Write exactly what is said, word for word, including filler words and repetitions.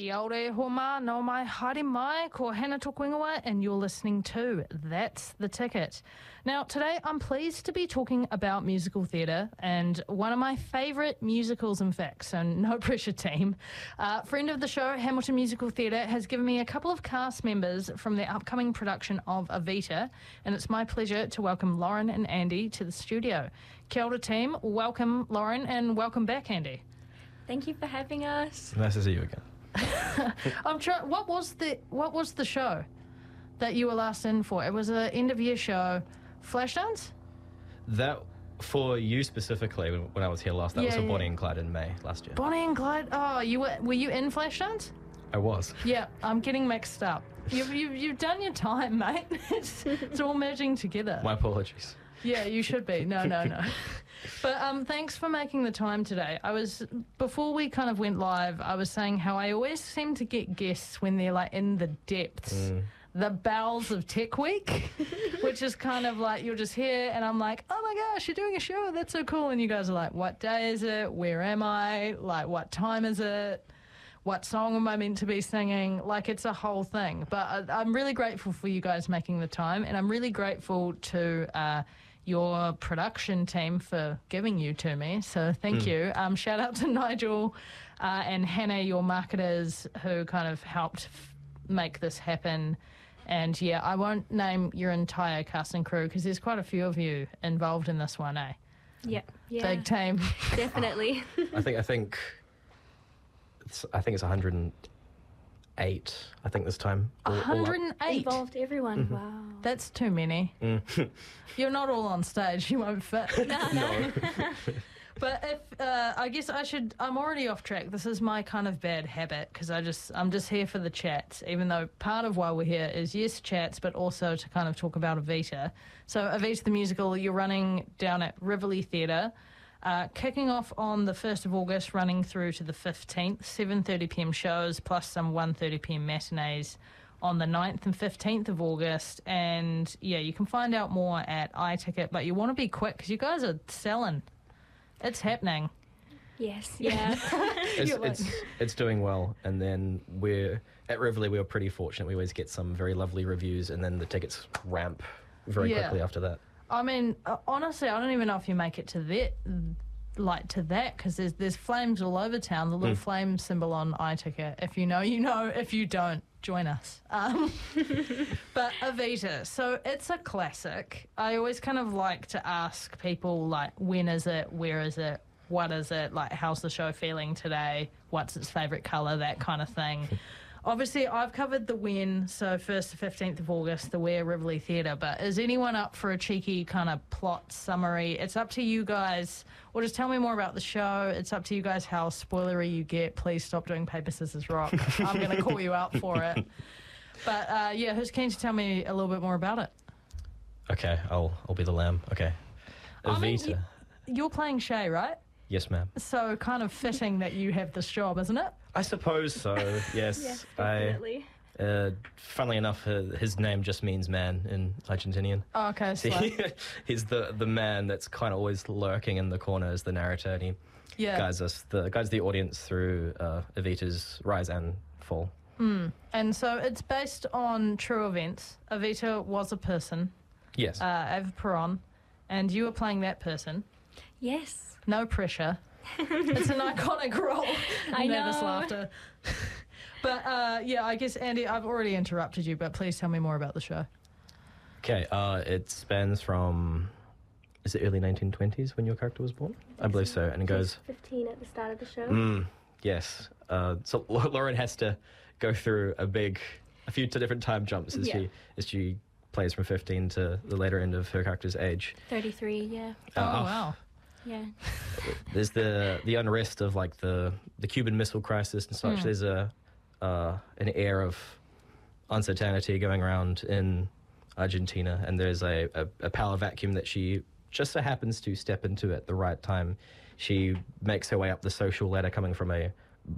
Kia ora ho mā, no mai, haere mai, ko hana tōku ingoa, and you're listening to That's the Ticket. Now, today I'm pleased to be talking about musical theatre and one of my favourite musicals, in fact, so no pressure team. Uh, friend of the show, Hamilton Musical Theatre, has given me a couple of cast members from the upcoming production of Evita, and it's my pleasure to welcome Lauren and Andy to the studio. Kia ora team, welcome Lauren, and welcome back Andy. Thank you for having us. Nice to see you again. I'm trying. What was the What was the show that you were last in for? It was an end of year show, Flashdance. That for you specifically, when, when I was here last, that Yeah, was for yeah. Bonnie and Clyde in May last year. Bonnie and Clyde. Oh, you were were you in Flashdance? I was. Yeah, I'm getting mixed up. You've you've, you've done your time, mate. It's, it's all merging together. My apologies. Yeah, you should be. No, no, no. But um, thanks for making the time today. I was before we kind of went live, I was saying how I always seem to get guests when they're like in the depths, Mm. the bowels of Tech Week, which is kind of like you're just here, and I'm like, oh my gosh, you're doing a show. That's so cool. And you guys are like, what day is it? Where am I? Like, what time is it? What song am I meant to be singing? Like, it's a whole thing. But I, I'm really grateful for you guys making the time, and I'm really grateful to uh, your production team for giving you to me. So thank Mm. you. Um, shout out to Nigel uh, and Hannah, your marketers, who kind of helped f- make this happen. And yeah, I won't name your entire cast and crew because there's quite a few of you involved in this one, eh? Yeah, yeah, Big team. definitely. I think I think it's, I think it's one hundred eight. I think this time. All- all up. one hundred eight. Involved everyone. Mm-hmm. Wow. That's too many. Mm. You're not all on stage. You won't fit. No, no. But if uh, I guess I should, I'm already off track. This is my kind of bad habit because I just I'm just here for the chats. Even though part of why we're here is yes chats, but also to kind of talk about Evita. So Evita the musical, you're running down at Rivoli Theatre, uh, kicking off on the first of August, running through to the fifteenth. seven thirty p m shows plus some one thirty p m matinees on the ninth and fifteenth of August. And yeah, you can find out more at iTicket, but you want to be quick because you guys are selling. It's happening. Yes, yeah. It's, You're like- it's it's doing well, and then we're at Rivoli. We were pretty fortunate. We always get some very lovely reviews, and then the tickets ramp very Yeah. quickly after that. I mean, uh, honestly, I don't even know if you make it to that, like to that, because there's there's flames all over town. The little Mm. flame symbol on iTicket. If you know, you know. If you don't, join us. Um, but Evita, so it's a classic. I always kind of like to ask people like, when is it? Where is it? What is it? Like, how's the show feeling today? What's its favourite colour? That kind of thing. Obviously, I've covered the when, so first to fifteenth of August, the Where Rivoli Theatre, but is anyone up for a cheeky kind of plot summary? It's up to you guys, or just tell me more about the show. It's up to you guys how spoilery you get. Please stop doing paper, scissors, rock. I'm going to call you out for it. But uh, yeah, who's keen to tell me a little bit more about it? Okay, I'll I'll be the lamb. Okay, I mean, Evita. y- You're playing Shay, right? Yes, ma'am. So kind of fitting that you have this job, isn't it? I suppose so. Yes. Yes, I. definitely. Uh, funnily enough, uh, his name just means man in Argentinian. Oh, okay, So so, he's the the man that's kind of always lurking in the corner as the narrator, and he yeah. guides us, the guides the audience through uh, Evita's rise and fall. Mm. And so it's based on true events. Evita was a person, Yes. uh, Eva Peron, and you were playing that person. Yes. No pressure. It's an iconic role. I Nervous know. laughter. But uh, yeah, I guess, Andy, I've already interrupted you, but please tell me more about the show. Okay. Uh, it spans from is it early nineteen twenties when your character was born? I believe so, and it goes. fifteen at the start of the show. Mm, yes. Uh, so Lauren has to go through a big, a few t- different time jumps as Yeah. she as she plays from fifteen to the later end of her character's age. thirty-three, yeah. Oh, Uh, wow. Yeah. There's the the unrest of like the the Cuban Missile Crisis and such. Mm. There's a uh, an air of uncertainty going around in Argentina, and there's a, a, a power vacuum that she just so happens to step into at the right time. She makes her way up the social ladder, coming from a